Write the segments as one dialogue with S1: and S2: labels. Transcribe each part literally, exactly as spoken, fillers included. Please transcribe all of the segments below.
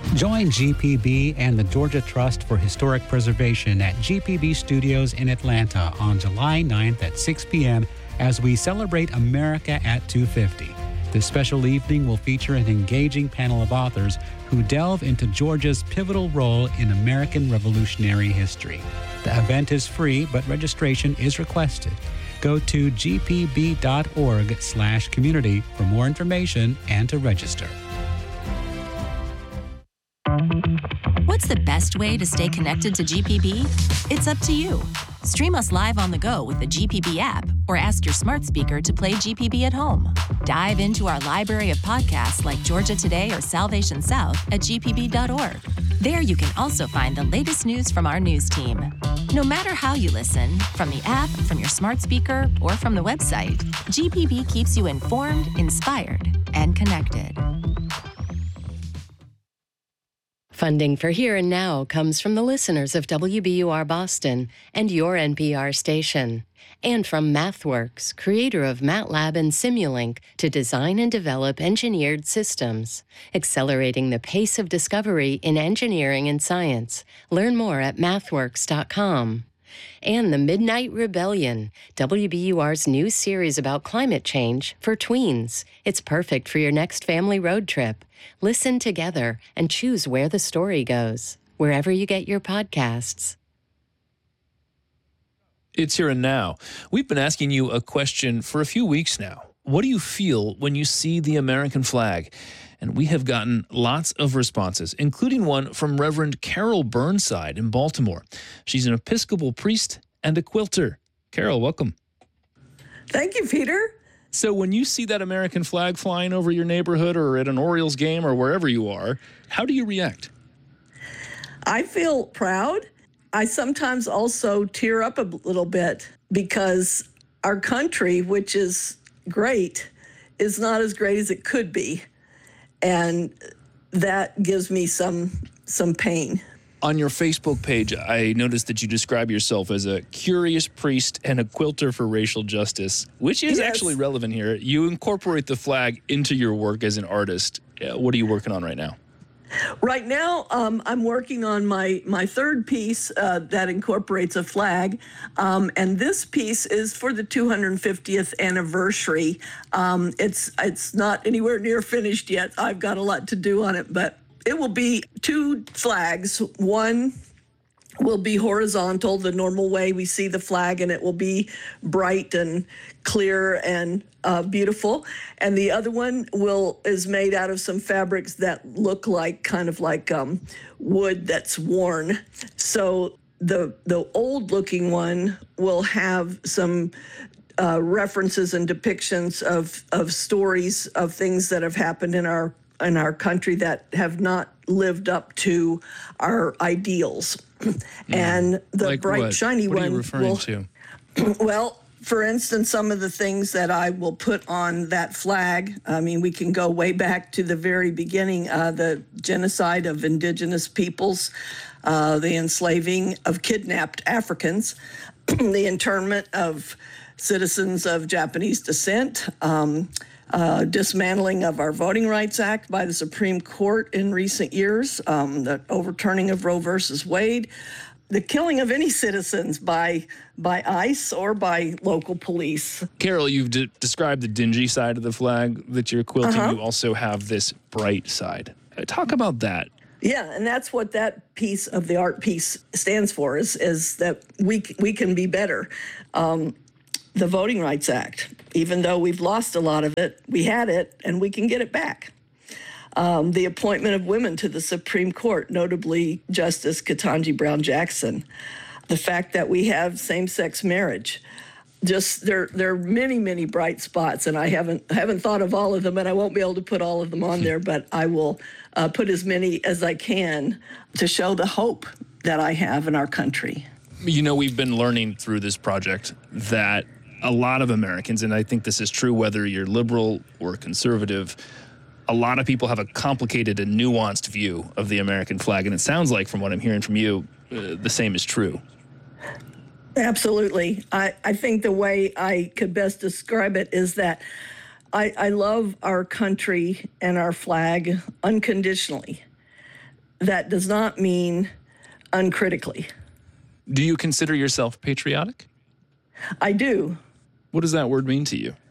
S1: Join G P B and the Georgia Trust for Historic Preservation at G P B Studios in Atlanta on July ninth at six p.m. as we celebrate America at two fifty. This special evening will feature an engaging panel of authors who delve into Georgia's pivotal role in American Revolutionary history. The event is free, but registration is requested. Go to gpb.org slash community for more information and to register.
S2: What's the best way to stay connected to G P B? It's up to you. Stream us live on the go with the G P B app or ask your smart speaker to play G P B at home. Dive into our library of podcasts like Georgia Today or Salvation South at g p b dot org. There you can also find the latest news from our news team. No matter how you listen, from the app, from your smart speaker, or from the website, G P B keeps you informed, inspired, and connected.
S3: Funding for Here and Now comes from the listeners of W B U R Boston and your N P R station, and from MathWorks, creator of MATLAB and Simulink, to design and develop engineered systems, accelerating the pace of discovery in engineering and science. Learn more at mathworks dot com. And The Midnight Rebellion, W B U R's new series about climate change for tweens. It's perfect for your next family road trip. Listen together and choose where the story goes, wherever you get your podcasts.
S4: It's Here and Now. We've been asking you a question for a few weeks now. What do you feel when you see the American flag? And we have gotten lots of responses, including one from Reverend Carol Burnside in Baltimore. She's an Episcopal priest and a quilter. Carol, welcome.
S5: Thank you, Peter.
S4: So when you see that American flag flying over your neighborhood or at an Orioles game or wherever you are, how do you react?
S5: I feel proud. I sometimes also tear up a little bit because our country, which is great, is not as great as it could be. And that gives me some some pain.
S4: On your Facebook page, I noticed that you describe yourself as a curious priest and a quilter for racial justice, which is
S5: Yes.
S4: actually relevant here. You incorporate the flag into your work as an artist. Uh, What are you working on right now?
S5: Right now, um, I'm working on my, my third piece uh, that incorporates a flag. Um, and this piece is for the two hundred fiftieth anniversary. Um, it's, it's not anywhere near finished yet. I've got a lot to do on it, but it will be two flags. One will be horizontal, the normal way we see the flag, and it will be bright and clear and uh, beautiful. And the other one will is made out of some fabrics that look like kind of like um, wood that's worn. So the the old looking one will have some uh, references and depictions of of stories of things that have happened in our in our country that have not lived up to our ideals. And the
S4: Like
S5: bright,
S4: what?
S5: shiny
S4: What are
S5: one
S4: you referring
S5: will,
S4: to?
S5: well, for instance, some of the things that I will put on that flag, I mean, we can go way back to the very beginning, uh, the genocide of indigenous peoples, uh, the enslaving of kidnapped Africans, the internment of citizens of Japanese descent, um, uh, dismantling of our Voting Rights Act by the Supreme Court in recent years, um, the overturning of Roe versus Wade, the killing of any citizens by by ICE or by local police.
S4: Carol, you've de- described the dingy side of the flag that you're quilting.
S5: Uh-huh.
S4: You also have this bright side. Uh, Talk about that.
S5: Yeah, and that's what that piece of the art piece stands for, is is that we we can be better. Um, the Voting Rights Act, even though we've lost a lot of it, we had it, and we can get it back. Um, the appointment of women to the Supreme Court, notably Justice Ketanji Brown Jackson. The fact that we have same-sex marriage. Just there, there are many, many bright spots, and I haven't haven't thought of all of them, and I won't be able to put all of them on there, but I will uh, put as many as I can to show the hope that I have in our country.
S4: You know, we've been learning through this project that a lot of Americans, and I think this is true whether you're liberal or conservative, a lot of people have a complicated and nuanced view of the American flag. And it sounds like, from what I'm hearing from you, uh, the same is true.
S5: Absolutely. I, I think the way I could best describe it is that I, I love our country and our flag unconditionally. that does not mean uncritically.
S4: Do you consider yourself patriotic?
S5: I do.
S4: What does that word mean to you?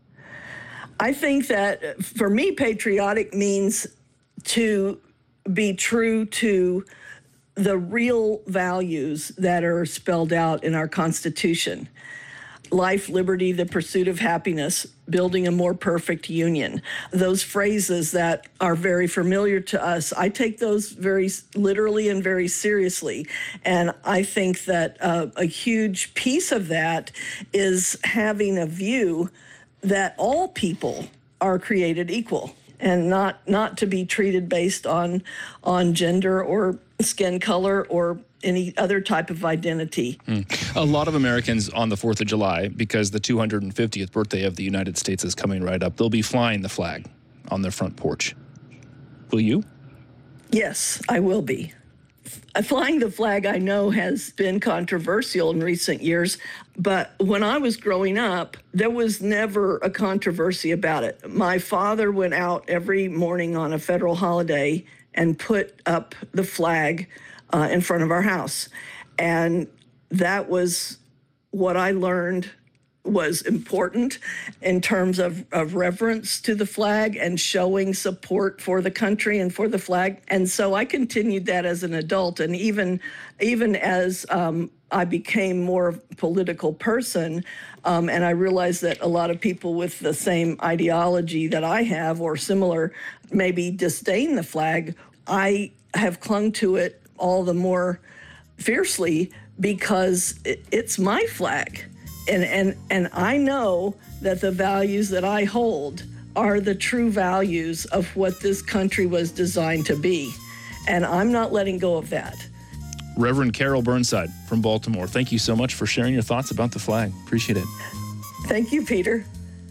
S5: I think that for me, patriotic means to be true to the real values that are spelled out in our Constitution. Life, liberty, the pursuit of happiness, building a more perfect union. Those phrases that are very familiar to us, I take those very literally and very seriously. And I think that uh, a huge piece of that is having a view that all people are created equal and not not to be treated based on on gender or skin color or any other type of identity.
S4: Mm. A lot of Americans on the fourth of July, because the two hundred fiftieth birthday of the United States is coming right up, they'll be flying the flag on their front porch. Will you?
S5: Yes, I will be. Flying the flag, I know, has been controversial in recent years, but when I was growing up, there was never a controversy about it. My father went out every morning on a federal holiday and put up the flag uh, in front of our house. And that was what I learned was important in terms of, of reverence to the flag and showing support for the country and for the flag. And so I continued that as an adult. And even, even as um, I became more political person, um, and I realized that a lot of people with the same ideology that I have or similar maybe disdain the flag, I have clung to it all the more fiercely because it, it's my flag. And, and and I know that the values that I hold are the true values of what this country was designed to be. And I'm not letting go of that.
S4: Reverend Carol Burnside from Baltimore, thank you so much for sharing your thoughts about the flag. Appreciate it.
S5: Thank you, Peter.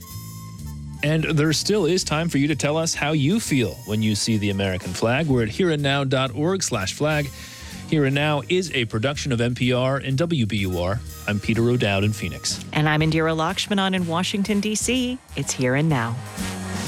S4: And there still is time for you to tell us how you feel when you see the American flag. We're at hereandnow.org slash flag. Here and Now is a production of N P R and W B U R. I'm Peter O'Dowd in Phoenix.
S6: And I'm Indira Lakshmanan in Washington, D C. It's Here and Now.